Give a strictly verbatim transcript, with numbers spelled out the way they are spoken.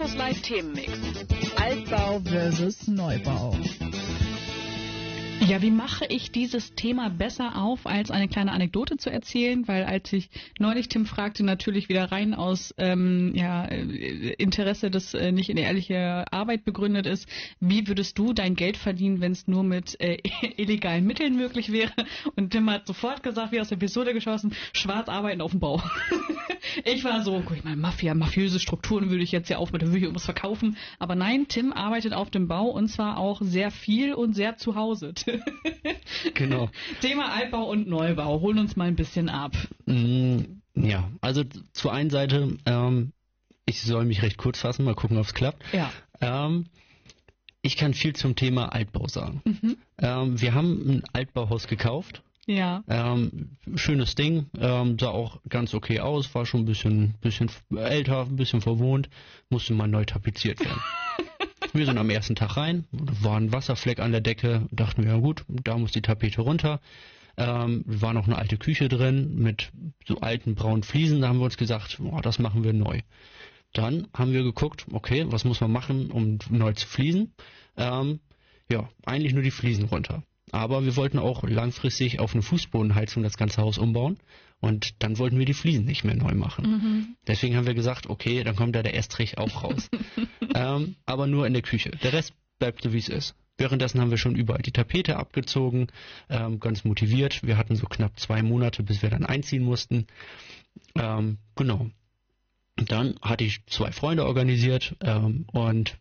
Campus Live Themenmix. Altbau versus Neubau. Ja, wie mache ich dieses Thema besser auf, als eine kleine Anekdote zu erzählen? Weil als ich neulich Tim fragte, natürlich wieder rein aus ähm, ja, Interesse, das äh, nicht in ehrliche Arbeit begründet ist, wie würdest du dein Geld verdienen, wenn es nur mit äh, illegalen Mitteln möglich wäre? Und Tim hat sofort gesagt, wie aus der Pistole geschossen, schwarz arbeiten auf dem Bau. Ich war so, gut, ich meine, Mafia, mafiöse Strukturen würde ich jetzt ja aufmachen, würde ich irgendwas verkaufen. Aber nein, Tim arbeitet auf dem Bau und zwar auch sehr viel und sehr zu Hause. Genau. Thema Altbau und Neubau. Holen uns mal ein bisschen ab. Ja, also zur einen Seite, ähm, ich soll mich recht kurz fassen, mal gucken, ob es klappt. Ja. Ähm, ich kann viel zum Thema Altbau sagen. Mhm. Ähm, wir haben ein Altbauhaus gekauft. Ja. Ähm, schönes Ding, ähm, sah auch ganz okay aus, war schon ein bisschen, bisschen älter, ein bisschen verwohnt, musste mal neu tapeziert werden. Wir sind am ersten Tag rein, war ein Wasserfleck an der Decke, dachten wir, ja gut, da muss die Tapete runter. Ähm, war noch eine alte Küche drin mit so alten braunen Fliesen, da haben wir uns gesagt, oh, das machen wir neu. Dann haben wir geguckt, okay, was muss man machen, um neu zu fließen? Ähm, ja, eigentlich nur die Fliesen runter. Aber wir wollten auch langfristig auf eine Fußbodenheizung das ganze Haus umbauen und dann wollten wir die Fliesen nicht mehr neu machen. Mhm. Deswegen haben wir gesagt, okay, dann kommt da der Estrich auch raus. ähm, aber nur in der Küche. Der Rest bleibt so, wie es ist. Währenddessen haben wir schon überall die Tapete abgezogen, ähm, ganz motiviert. Wir hatten so knapp zwei Monate, bis wir dann einziehen mussten. Ähm, genau. Dann hatte ich zwei Freunde organisiert ähm, und